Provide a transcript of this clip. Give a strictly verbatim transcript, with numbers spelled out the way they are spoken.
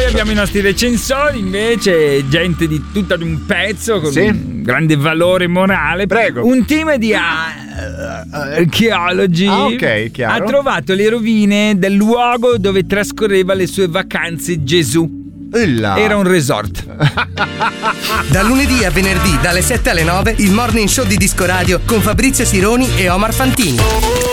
abbiamo i nostri recensori, invece, gente di tutto ad un pezzo con Sì. un grande valore morale. Prego. Un team di a- archeologi Ah, ok, chiaro. ha trovato le rovine del luogo dove trascorreva le sue vacanze Gesù. Illa. Era un resort. Da lunedì a venerdì dalle sette alle nove il Morning Show di Disco Radio con Fabrizio Sironi e Omar Fantini.